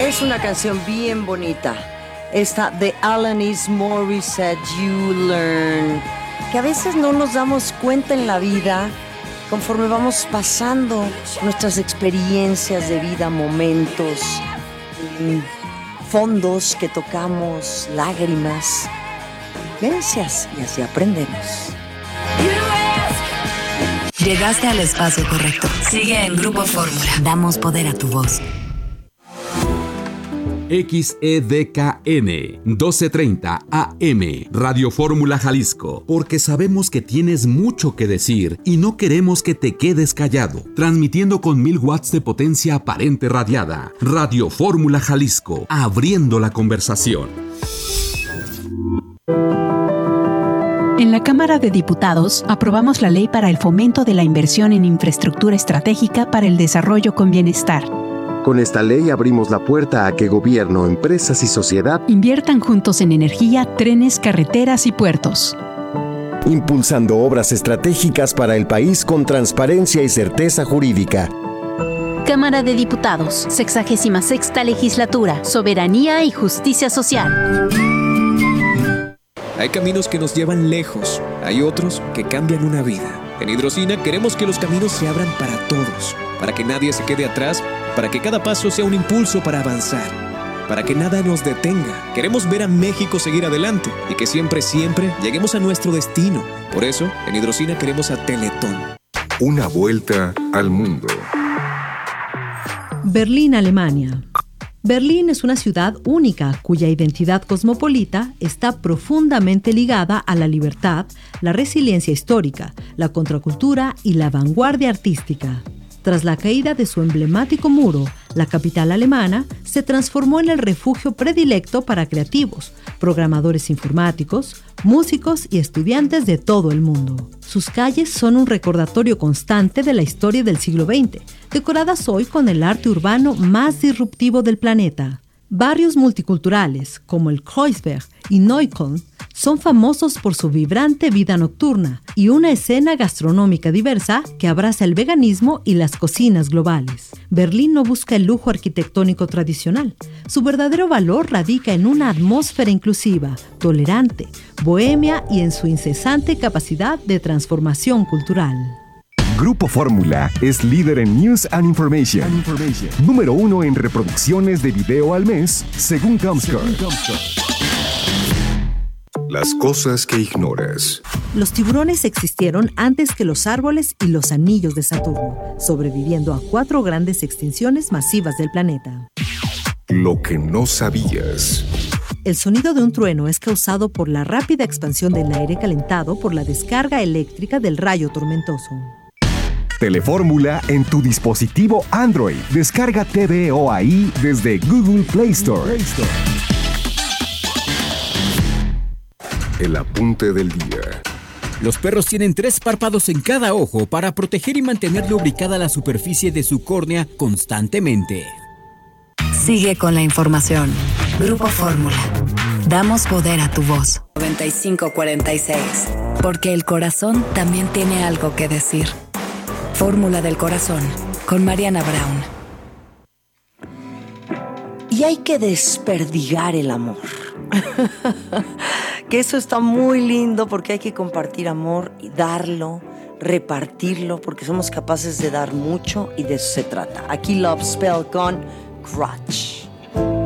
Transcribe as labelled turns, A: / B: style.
A: Es una canción bien bonita. Esta de Alanis Morissette, You Learn, que a veces no nos damos cuenta en la vida conforme vamos pasando nuestras experiencias de vida, momentos, fondos que tocamos, lágrimas, vivencias, y así aprendemos.
B: Llegaste al espacio correcto. Sigue en Grupo Fórmula. Damos poder a tu voz.
C: XEDKN 1230 AM Radio Fórmula Jalisco, porque sabemos que tienes mucho que decir y no queremos que te quedes callado. Transmitiendo con 1000 watts de potencia aparente radiada. Radio Fórmula Jalisco, abriendo la conversación.
D: En la Cámara de Diputados aprobamos la ley para el fomento de la inversión en infraestructura estratégica para el desarrollo con bienestar.
E: Con esta ley abrimos la puerta a que gobierno, empresas y sociedad
D: inviertan juntos en energía, trenes, carreteras y puertos.
E: impulsando obras estratégicas para el país con transparencia y certeza jurídica.
F: Cámara de Diputados, 66ª Legislatura, Soberanía y Justicia Social.
G: Hay caminos que nos llevan lejos, hay otros que cambian una vida. En Hidrocina queremos que los caminos se abran para todos, para que nadie se quede atrás, para que cada paso sea un impulso para avanzar, para que nada nos detenga. Queremos ver a México seguir adelante y que siempre lleguemos a nuestro destino. Por eso, en Hidrocina queremos a Teletón.
H: Una vuelta al mundo.
I: Berlín, Alemania. Berlín es una ciudad única cuya identidad cosmopolita está profundamente ligada a la libertad, la resiliencia histórica, la contracultura y la vanguardia artística. Tras la caída de su emblemático muro, la capital alemana se transformó en el refugio predilecto para creativos, programadores informáticos, músicos y estudiantes de todo el mundo. Sus calles son un recordatorio constante de la historia del siglo XX, decoradas hoy con el arte urbano más disruptivo del planeta. Barrios multiculturales, como el Kreuzberg y Neukölln, son famosos por su vibrante vida nocturna y una escena gastronómica diversa que abraza el veganismo y las cocinas globales. Berlín no busca el lujo arquitectónico tradicional. Su verdadero valor radica en una atmósfera inclusiva, tolerante, bohemia y en su incesante capacidad de transformación cultural.
J: Grupo Fórmula es líder en News and Information. Número 1 en reproducciones de video al mes, según Comscore.
H: Las cosas que ignoras.
I: Los tiburones existieron antes que los árboles y los anillos de Saturno, sobreviviendo a 4 grandes extinciones masivas del planeta.
H: Lo que no sabías.
I: El sonido de un trueno es causado por la rápida expansión del aire calentado por la descarga eléctrica del rayo tormentoso.
J: Telefórmula en tu dispositivo Android. Descarga TVOAI desde Google Play Store.
H: El apunte del día.
K: Los perros tienen 3 párpados en cada ojo para proteger y mantener lubricada la superficie de su córnea constantemente.
B: Sigue con la información. Grupo Fórmula. Damos poder a tu voz. 9546. Porque el corazón también tiene algo que decir. Fórmula del corazón, con Mariana Brown.
A: Y hay que desperdigar el amor. Que eso está muy lindo porque hay que compartir amor y darlo, repartirlo, porque somos capaces de dar mucho y de eso se trata. Aquí Love Spell con Crutch.